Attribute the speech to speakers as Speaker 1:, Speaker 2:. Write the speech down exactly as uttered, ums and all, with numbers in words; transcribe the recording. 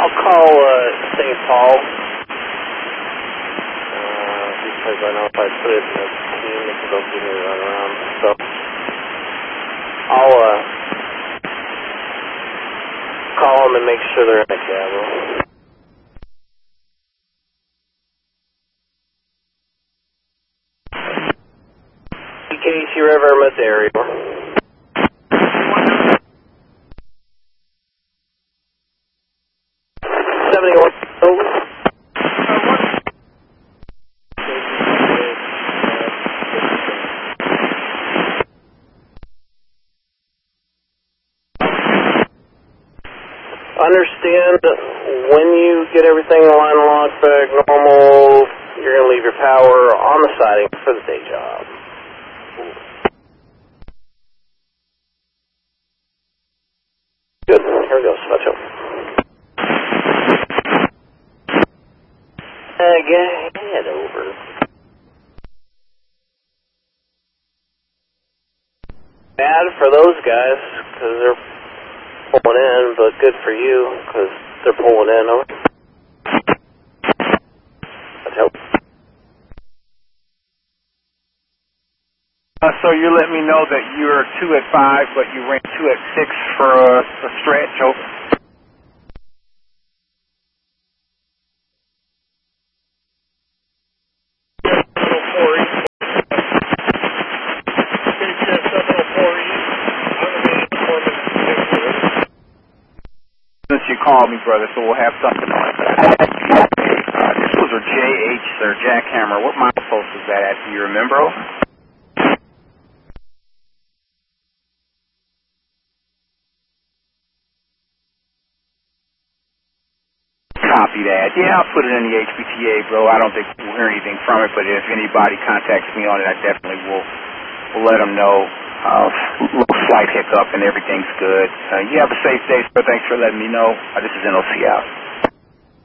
Speaker 1: I'll call uh, Saint Paul. Uh, because I know if I put it in the team, it can go give me a run around. So I'll uh, call them and make sure they're in the cab. Casey River, Missouri. seventy-one. Understand when you get everything line locked back normal, you're going to leave your power on the siding for the day job. Good. Here we go. Switch up. Uh, get head over. Bad for those guys because they're pulling in, but good for you because they're pulling in. Over. That helps.
Speaker 2: Uh, so you let me know that you're two at five, but you ran two at six for a, a stretch. Over. Since you called me, brother, so we'll have something on it. Uh, this was a J H, sir, Jackhammer. What milepost was that at? Do you remember? Copy that. Yeah, I'll put it in the H P T A, bro. I don't think we'll hear anything from it, but if anybody contacts me on it, I definitely will, will let them know. Uh, little slight hiccup and everything's good. Uh, you have a safe day, sir. Thanks for letting me know. Uh, this is N O C out.